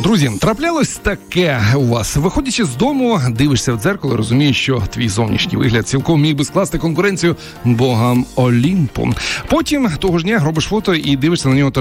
Друзі, траплялось таке у вас. Виходячи з дому, дивишся в дзеркало, розумієш, що твій зовнішній вигляд цілком міг би скласти конкуренцію богам Олімпу. Потім того ж дня робиш фото і дивишся на нього та